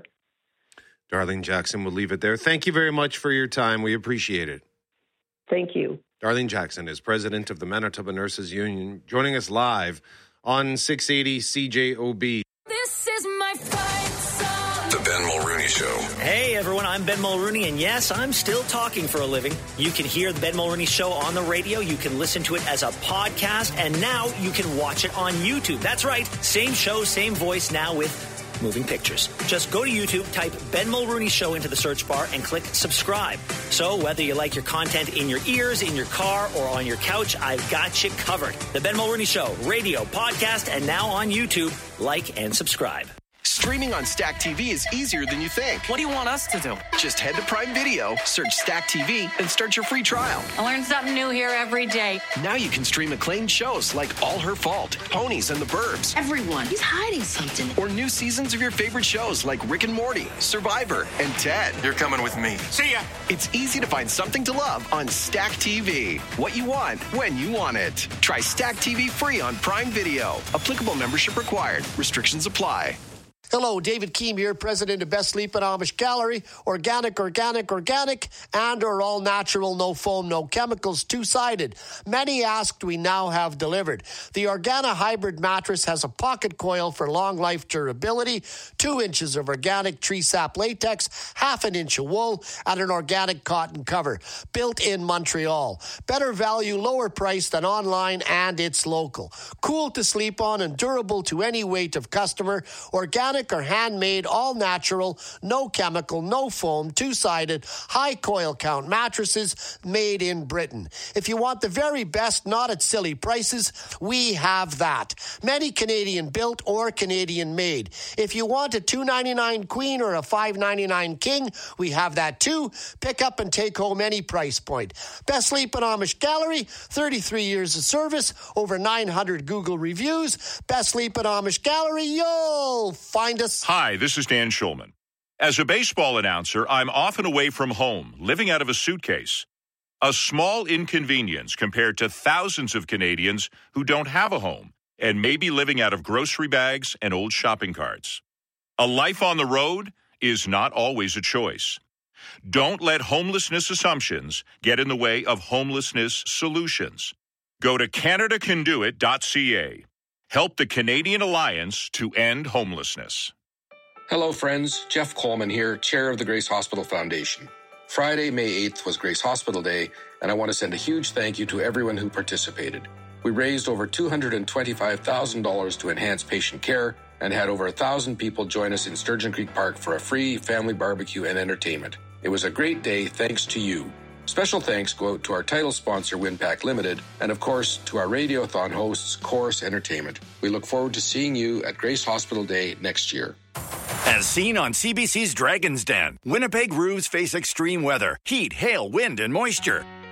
Darlene Jackson, we'll leave it there. Thank you very much for your time. We appreciate it. Thank you. Darlene Jackson is president of the Manitoba Nurses Union, joining us live on six eighty C J O B. This is my fight song. The Ben Mulrooney Show. Hey, everyone, I'm Ben Mulrooney, and yes, I'm still talking for a living. You can hear the Ben Mulrooney Show on the radio. You can listen to it as a podcast, and now you can watch it on YouTube. That's right. Same show, same voice, now with moving pictures. Just go to YouTube, type Ben Mulrooney Show into the search bar, and click subscribe. So whether you like your content in your ears, in your car, or on your couch, I've got you covered. The Ben Mulrooney Show, radio, podcast, and now on YouTube. Like and subscribe. Streaming on Stack T V is easier than you think. What do you want us to do? Just head to Prime Video, search Stack T V, and start your free trial. I learn something new here every day. Now you can stream acclaimed shows like All Her Fault, Ponies and the Burbs. Everyone, he's hiding something. Or new seasons of your favorite shows like Rick and Morty, Survivor, and Ted. You're coming with me. See ya. It's easy to find something to love on Stack T V. What you want, when you want it. Try Stack T V free on Prime Video. Applicable membership required. Restrictions apply. Hello, David Keem here, president of Best Sleep and Amish Gallery. Organic, organic, organic, and our all-natural, no-foam, no-chemicals, two-sided. Many asked, we now have delivered. The Organa Hybrid mattress has a pocket coil for long life durability, two inches of organic tree sap latex, half an inch of wool, and an organic cotton cover. Built in Montreal. Better value, lower price than online, and it's local. Cool to sleep on and durable to any weight of customer. Organic or handmade, all natural, no chemical, no foam, two-sided, high coil count mattresses made in Britain. If you want the very best, not at silly prices, we have that. Many Canadian built or Canadian made. If you want a two ninety-nine queen or a five ninety-nine king, we have that too. Pick up and take home any price point. Best Sleep and Amish Gallery, thirty-three years of service, over nine hundred Google reviews. Best Sleep and Amish Gallery, you'll find us. Hi, this is Dan Schulman. As a baseball announcer, I'm often away from home, living out of a suitcase. A small inconvenience compared to thousands of Canadians who don't have a home and may be living out of grocery bags and old shopping carts. A life on the road is not always a choice. Don't let homelessness assumptions get in the way of homelessness solutions. Go to Canada Can Do It dot C A. Help the Canadian Alliance to end homelessness. Hello, friends. Jeff Coleman here, chair of the Grace Hospital Foundation. Friday, May eighth was Grace Hospital Day, and I want to send a huge thank you to everyone who participated. We raised over two hundred twenty-five thousand dollars to enhance patient care and had over one thousand people join us in Sturgeon Creek Park for a free family barbecue and entertainment. It was a great day thanks to you. Special thanks go out to our title sponsor, Winpack Limited, and of course to our Radiothon hosts, Chorus Entertainment. We look forward to seeing you at Grace Hospital Day next year. As seen on C B C's Dragon's Den, Winnipeg roofs face extreme weather, heat, hail, wind, and moisture.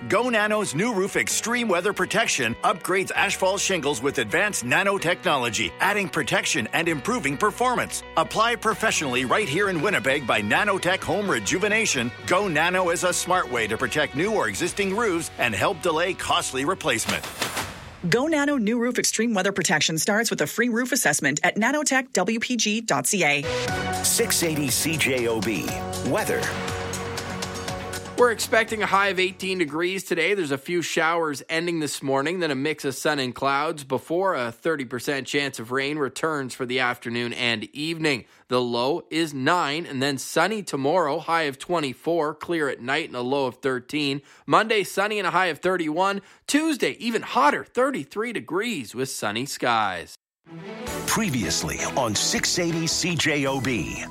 Go Nano's new roof extreme weather protection upgrades asphalt shingles with advanced nanotechnology, adding protection and improving performance. Apply professionally right here in Winnipeg by Nanotech Home Rejuvenation. Go Nano is a smart way to protect new or existing roofs and help delay costly replacement. Go Nano New Roof Extreme Weather Protection starts with a free roof assessment at nanotech w p g dot c a. six eighty C J O B. Weather. We're expecting a high of eighteen degrees today. There's a few showers ending this morning, then a mix of sun and clouds before a thirty percent chance of rain returns for the afternoon and evening. The low is nine, and then sunny tomorrow, high of twenty-four, clear at night and a low of thirteen. Monday, sunny and a high of thirty-one. Tuesday, even hotter, thirty-three degrees with sunny skies. Previously on six eighty C J O B.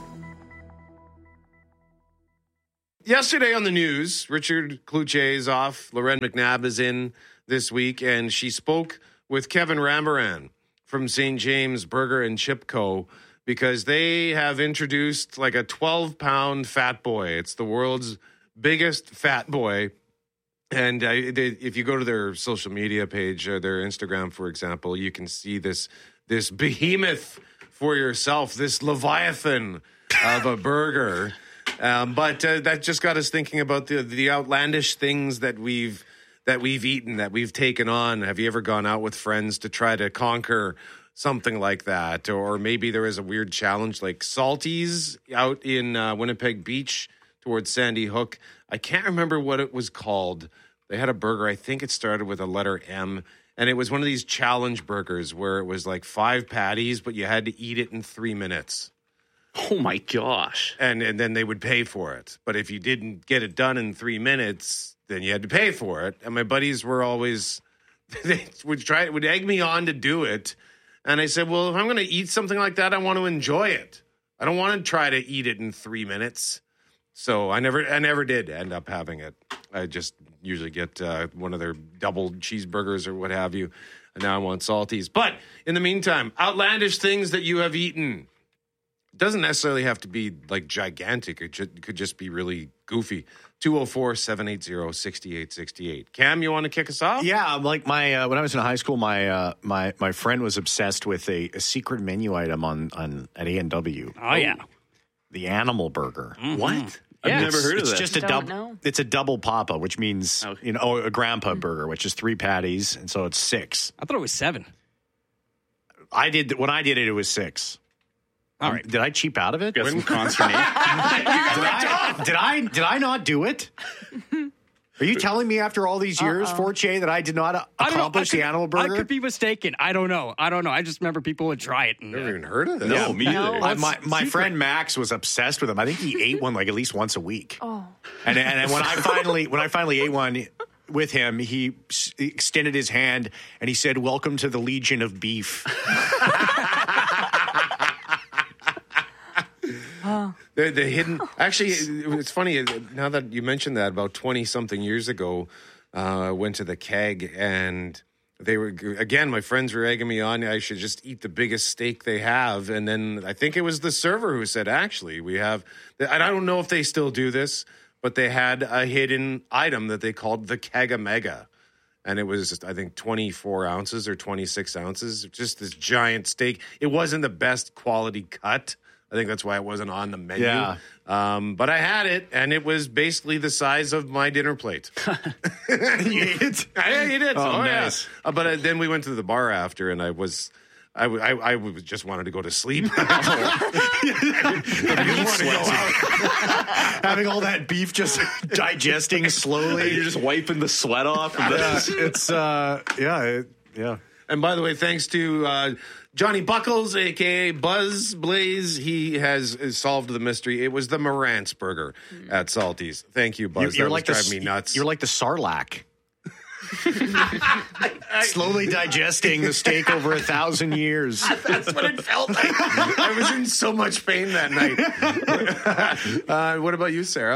Yesterday on the news, Richard Cloutier is off. Loren McNabb is in this week, and she spoke with Kevin Rambaran from Saint James Burger and Chip Co. because they have introduced like a twelve-pound fat boy. It's the world's biggest fat boy. And uh, they, if you go to their social media page, or their Instagram, for example, you can see this this behemoth for yourself, this leviathan of a burger. Um, but uh, that just got us thinking about the the outlandish things that we've that we've eaten, that we've taken on. Have you ever gone out with friends to try to conquer something like that? Or maybe there is a weird challenge like Salties out in uh, Winnipeg Beach towards Sandy Hook. I can't remember what it was called. They had a burger. I think it started with a letter M. And it was one of these challenge burgers where it was like five patties, but you had to eat it in three minutes. Oh, my gosh. And and then they would pay for it. But if you didn't get it done in three minutes, then you had to pay for it. And my buddies were always, they would try, would egg me on to do it. And I said, well, if I'm going to eat something like that, I want to enjoy it. I don't want to try to eat it in three minutes. So I never, I never did end up having it. I just usually get uh, one of their double cheeseburgers or what have you. And now I want Salties. But in the meantime, outlandish things that you have eaten. It doesn't necessarily have to be like gigantic. It should, could just be really goofy. two oh four, seven eight zero, six eight six eight. Cam, you want to kick us off? Yeah, like my uh, when I was in high school, my uh, my my friend was obsessed with a, a secret menu item on, on at A and W. Oh, yeah. The animal burger. Mm-hmm. What? I've Yeah, never it's, heard of it's this. just a Don't double. know. It's a double papa, which means Okay. you know oh, a grandpa burger, which is three patties, and so it's six. I thought it was seven. I did when I did it. It was six. All right. Did I cheap out of it? Got some consternation. did, I, did I did I not do it? Are you telling me after all these years, Uh-oh. Forche, that I did not I don't know. accomplish I could- the animal burger? I could be mistaken. I don't know. I don't know. I just remember people would try it. And, Never even heard of this. No, Yeah. me either. No. I, my What's my secret? friend Max was obsessed with them. I think he ate one like at least once a week. Oh. And and when I finally when I finally ate one with him, he s- extended his hand and he said, "Welcome to the Legion of Beef." The, the hidden. Actually, it, it's funny now that you mentioned that. About twenty something years ago, uh, I went to the Keg, and they were again. My friends were egging me on. I should just eat the biggest steak they have, and then I think it was the server who said, "Actually, we have." I don't know if they still do this, but they had a hidden item that they called the Keg-A-Mega. And it was, I think, twenty-four ounces or twenty-six ounces. Just this giant steak. It wasn't the best quality cut. I think that's why it wasn't on the menu. Yeah. Um, but I had it, and it was basically the size of my dinner plate. You ate it? I ate it. Oh, Oh, yeah. nice. Uh, but uh, then we went to the bar after, and I was... I, w- I, I w- just wanted to go to sleep. Having all that beef just digesting slowly. You're just wiping the sweat off. From Yeah, this. it's uh, yeah, it, yeah. And by the way, thanks to uh, Johnny Buckles, a k a. Buzz Blaze, he has uh, solved the mystery. It was the Marantz burger at Salty's. Thank you, Buzz. You're, you're that like was the, driving me nuts. You're like the Sarlacc. Slowly digesting the steak over a thousand years. That's what it felt like. I was in so much pain that night. uh, what about you, Sarah?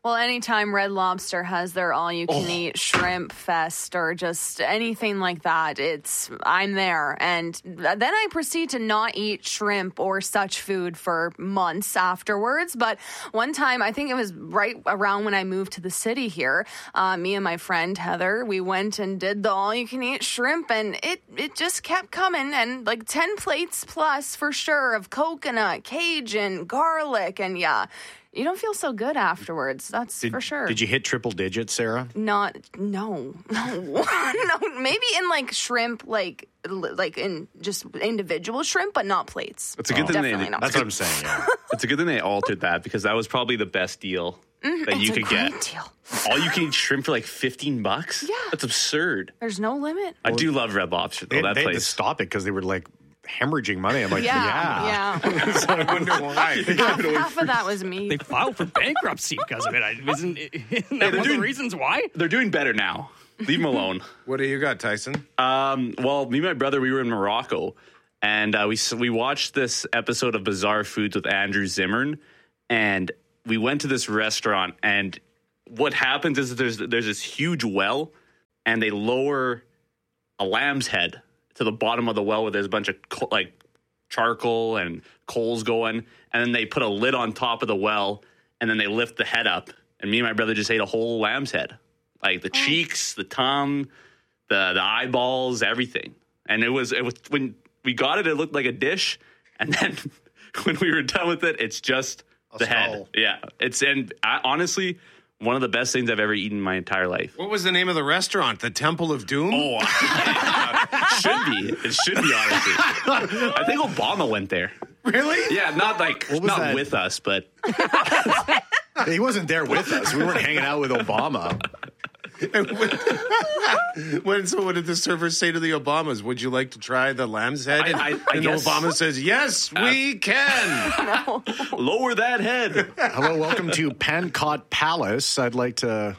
Well, anytime Red Lobster has their all-you-can-eat oh. shrimp fest or just anything like that, it's I'm there. And then I proceed to not eat shrimp or such food for months afterwards. But one time, I think it was right around when I moved to the city here, uh, me and my friend Heather, we went and did the all-you-can-eat shrimp, and it, it just kept coming. And like ten plates plus for sure of coconut, Cajun, garlic, and yeah. You don't feel so good afterwards. That's did, for sure. Did you hit triple digits, Sarah? Not, no, no, no. Maybe in like shrimp, like like in just individual shrimp, but not plates. It's a good oh. thing. They, not that's plates. what I'm saying. Yeah. It's a good thing they altered that because that was probably the best deal mm, that you it's could a great get. Deal. All you can eat shrimp for like fifteen bucks. Yeah, that's absurd. There's no limit. I do love Red Lobster though. They, that they place. had to stop it because they were like hemorrhaging money. I'm like, yeah, yeah. yeah. So I wonder why. half, half of that was me. They filed for bankruptcy because of it. I, isn't, isn't that hey, one doing, of the reasons why? They're doing better now. Leave them alone. What do you got, Tyson? Um, well, me and my brother, we were in Morocco, and uh, we we watched this episode of Bizarre Foods with Andrew Zimmern, and we went to this restaurant, and what happens is there's there's this huge well, and they lower a lamb's head to the bottom of the well where there's a bunch of co- like charcoal and coals going, and then they put a lid on top of the well, and then they lift the head up. And me and my brother just ate a whole lamb's head, like the oh. cheeks, the tongue, the the eyeballs, everything. And it was it was when we got it, it looked like a dish, and then when we were done with it, it's just a the skull. Head. Yeah, it's and I, honestly. One of the best things I've ever eaten in my entire life. What was the name of the restaurant? The Temple of Doom? Oh, should be. It should be, honestly. I think Obama went there. Really? Yeah, not like not that? with us, but he wasn't there with us. We weren't hanging out with Obama. when, when so what did the server say to the Obamas? Would you like to try the lamb's head? I, I, I and guess, Obama says, yes, uh, we can. No. Lower that head. Hello, welcome to Pancot Palace. I'd like to...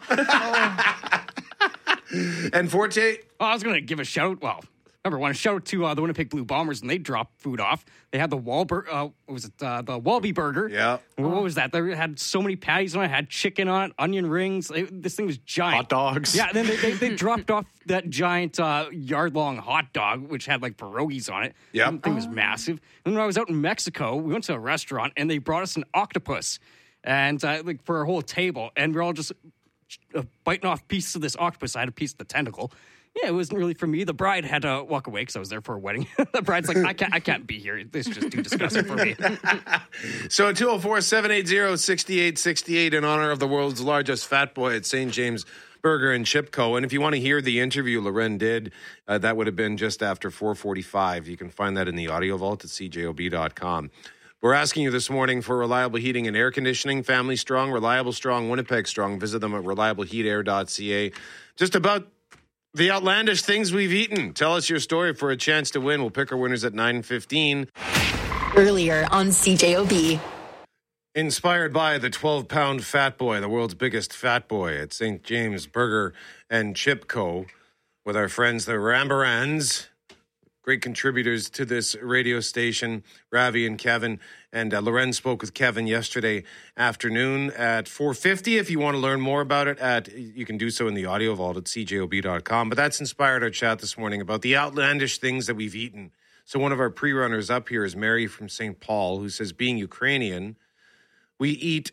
And Forte? Oh, I was going to give a shout. Well, number one, a shout out to uh, the Winnipeg Blue Bombers, and they dropped food off. They had the Wahlberg, uh, what was it, uh, the Walby Burger. Yeah. What was that? They had so many patties on it. Had chicken on it, onion rings. It, this thing was giant. Hot dogs. Yeah, then they, they, they dropped off that giant uh, yard-long hot dog, which had like pierogies on it. Yeah. The thing was massive. And when I was out in Mexico, we went to a restaurant, and they brought us an octopus, and uh, like for a whole table, and we're all just uh, biting off pieces of this octopus. I had a piece of the tentacle. Yeah, it wasn't really for me. The bride had to walk away because I was there for a wedding. The bride's like, I can't, I can't be here. This is just too disgusting for me. So two oh four, seven eight zero, six eight six eight in honor of the world's largest fat boy at Saint James Burger and Chip Co. And if you want to hear the interview Loren did, uh, that would have been just after four forty-five. You can find that in the audio vault at C J O B dot com. We're asking you this morning for reliable heating and air conditioning. Family strong, reliable strong, Winnipeg strong. Visit them at reliable heat air dot c a. Just about the outlandish things we've eaten. Tell us your story for a chance to win. We'll pick our winners at nine fifteen. Earlier on C J O B. Inspired by the twelve-pound fat boy, the world's biggest fat boy at Saint James Burger and Chip Co. with our friends, the Rambarans. Great contributors to this radio station, Ravi and Kevin. And uh, Loren spoke with Kevin yesterday afternoon at four fifty. If you want to learn more about it, at you can do so in the audio vault at C J O B dot com. But that's inspired our chat this morning about the outlandish things that we've eaten. So one of our pre-runners up here is Mary from Saint Paul, who says, being Ukrainian, we eat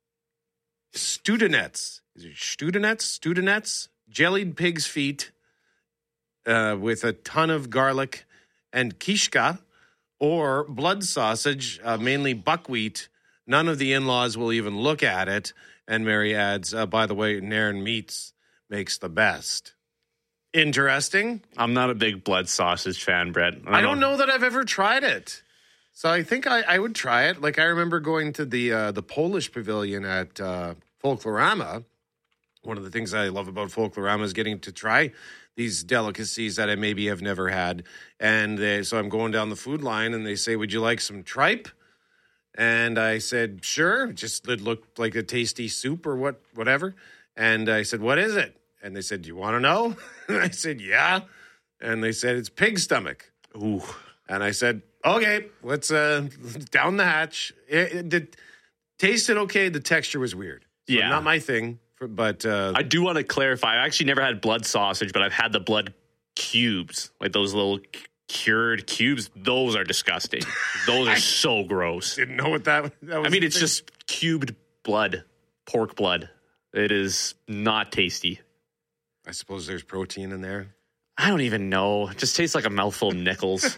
studenets. Is it studenets? Studenets? Jellied pig's feet, Uh, with a ton of garlic and kishka, or blood sausage, uh, mainly buckwheat. None of the in-laws will even look at it. And Mary adds, uh, by the way, Nairn Meats makes the best. Interesting. I'm not a big blood sausage fan, Brett. I don't, I don't know. know that I've ever tried it. So I think I, I would try it. Like I remember going to the uh, the Polish pavilion at uh, Folklorama. One of the things I love about Folklorama is getting to try these delicacies that I maybe have never had. And they, so I'm going down the food line and they say, would you like some tripe? And I said, sure. Just it looked like a tasty soup or what, whatever. And I said, what is it? And they said, do you want to know? And I said, yeah. And they said, it's pig stomach. Ooh. And I said, okay, let's uh, down the hatch. It, it, it tasted okay. The texture was weird. So Yeah. not my thing, for, but uh, I do want to clarify. I actually never had blood sausage, but I've had the blood cubes, like those little cured cubes. Those are disgusting. Those are so gross. Didn't know what that, that was. I mean, it's thing. just cubed blood, pork blood. It is not tasty. I suppose there's protein in there. I don't even know. It just tastes like a mouthful of nickels.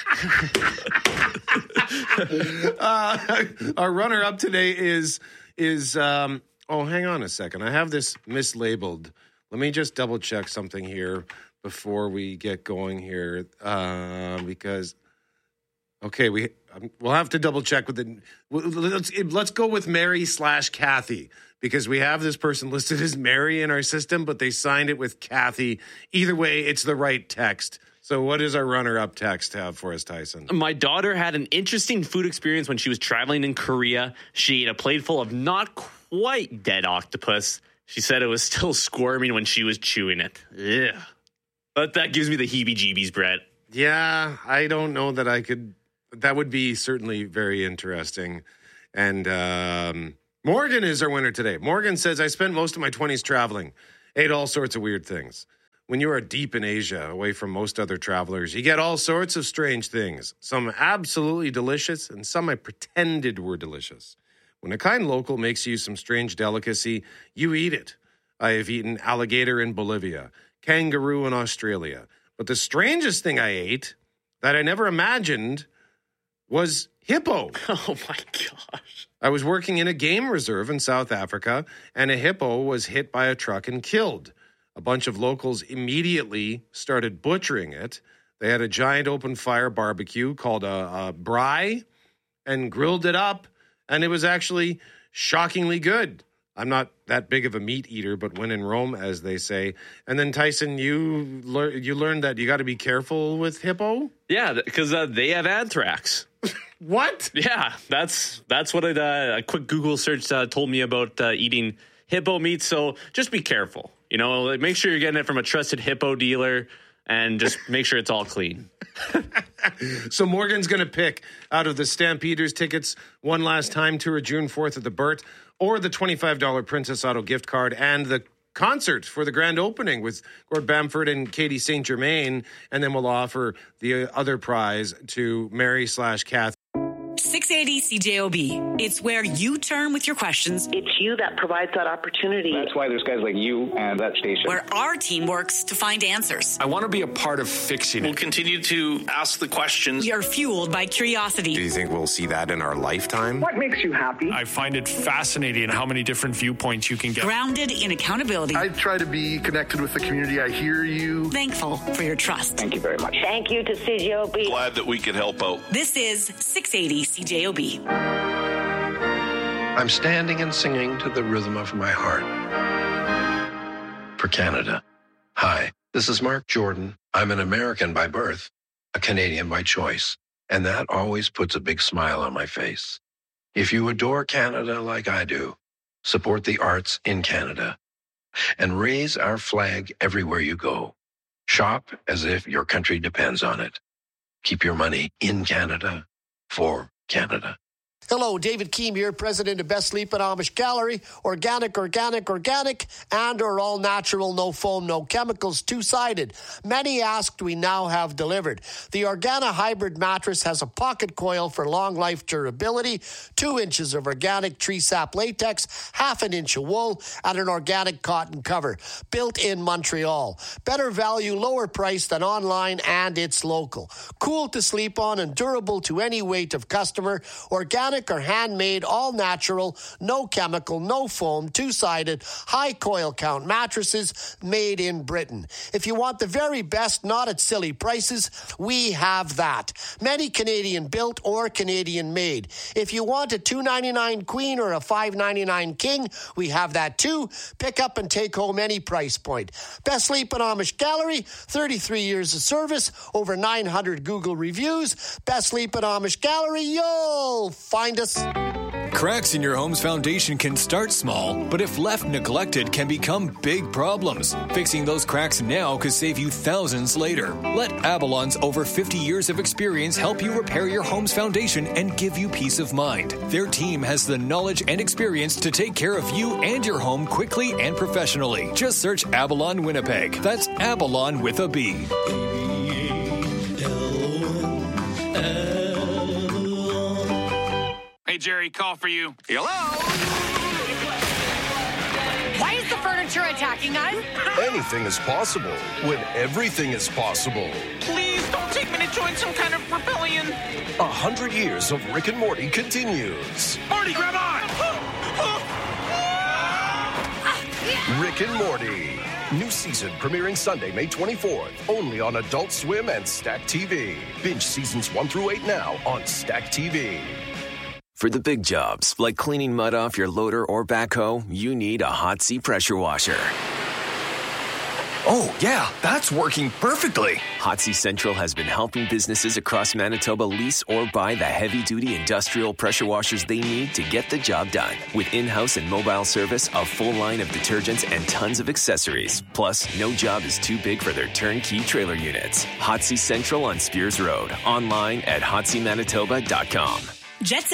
uh, our runner-up today is is um, oh, hang on a second. I have this mislabeled. Let me just double check something here before we get going here, uh, because okay, we um, we'll have to double check with the. Let's let's go with Mary slash Kathy, because we have this person listed as Mary in our system, but they signed it with Kathy. Either way, it's the right text. So what does our runner-up text have for us, Tyson? My daughter had an interesting food experience when she was traveling in Korea. She ate a plate full of not quite dead octopus. She said it was still squirming when she was chewing it. Ugh. But that gives me the heebie-jeebies, Brett. Yeah, I don't know that I could. That would be certainly very interesting. And um, Morgan is our winner today. Morgan says, I spent most of my twenties traveling, ate all sorts of weird things. When you are deep in Asia, away from most other travelers, you get all sorts of strange things. Some absolutely delicious, and some I pretended were delicious. When a kind local makes you some strange delicacy, you eat it. I have eaten alligator in Bolivia, kangaroo in Australia. But the strangest thing I ate that I never imagined was hippo. Oh, my gosh. I was working in a game reserve in South Africa, and a hippo was hit by a truck and killed. A bunch of locals immediately started butchering it. They had a giant open fire barbecue called a, a braai and grilled it up, and it was actually shockingly good. I'm not that big of a meat eater, but when in Rome, as they say. And then, Tyson, you lear- you learned that you got to be careful with hippo? Yeah, because uh, they have anthrax. What? Yeah, that's that's what it, uh, a quick Google search uh, told me about uh, eating hippo meat. So just be careful. You know, like, make sure you're getting it from a trusted hippo dealer, and just make sure it's all clean. So Morgan's going to pick out of the Stampeders tickets one last time tour June fourth at the Burt, or the twenty-five dollars Princess Auto gift card and the concert for the grand opening with Gord Bamford and Katie Saint Germain. And then we'll offer the other prize to Mary slash Kathy. six eighty C J O B. It's where you turn with your questions. It's you that provides that opportunity. That's why there's guys like you and that station. Where our team works to find answers. I want to be a part of fixing it. We'll continue to ask the questions. We are fueled by curiosity. Do you think we'll see that in our lifetime? What makes you happy? I find it fascinating how many different viewpoints you can get. Grounded in accountability. I try to be connected with the community. I hear you. Thankful for your trust. Thank you very much. Thank you to C J O B. Glad that we could help out. This is six eighty C J O B. I'm standing and singing to the rhythm of my heart. For Canada. Hi, this is Mark Jordan. I'm an American by birth, a Canadian by choice, and that always puts a big smile on my face. If you adore Canada like I do, support the arts in Canada and raise our flag everywhere you go. Shop as if your country depends on it. Keep your money in Canada for Canada. Hello, David Keem here, president of Best Sleep and Amish Gallery. Organic, organic, organic, and or all natural, no foam, no chemicals, two-sided. Many asked, we now have delivered. The Organa Hybrid mattress has a pocket coil for long life durability, two inches of organic tree sap latex, half an inch of wool, and an organic cotton cover. Built in Montreal. Better value, lower price than online, and it's local. Cool to sleep on and durable to any weight of customer. Organic or handmade, all natural, no chemical, no foam, two-sided, high coil count mattresses made in Britain. If you want the very best, not at silly prices, we have that. Many Canadian built or Canadian made. If you want a two ninety-nine queen or a five ninety-nine king, we have that too. Pick up and take home any price point. Best Sleep and Amish Gallery, thirty-three years of service, over nine hundred Google reviews. Best Sleep and Amish Gallery, you'll find us. Cracks in your home's foundation can start small, but if left neglected, can become big problems. Fixing those cracks now could save you thousands later. Let Avalon's over fifty years of experience help you repair your home's foundation and give you peace of mind. Their team has the knowledge and experience to take care of you and your home quickly and professionally. Just search Avalon Winnipeg. That's Avalon with a B. Hey, Jerry, call for you. Hello? Why is the furniture attacking us? Anything is possible when everything is possible. Please don't take me to join some kind of rebellion. A hundred years of Rick and Morty continues. Morty, grab on! Rick and Morty. New season premiering Sunday, May twenty-fourth. Only on Adult Swim and Stack T V. Binge seasons one through eight now on Stack T V. For the big jobs, like cleaning mud off your loader or backhoe, you need a Hot Sea pressure washer. Oh, yeah, that's working perfectly. Hot Sea Central has been helping businesses across Manitoba lease or buy the heavy-duty industrial pressure washers they need to get the job done. With in-house and mobile service, a full line of detergents, and tons of accessories. Plus, no job is too big for their turnkey trailer units. Hot Sea Central on Spears Road. Online at hot sea manitoba dot com. Jet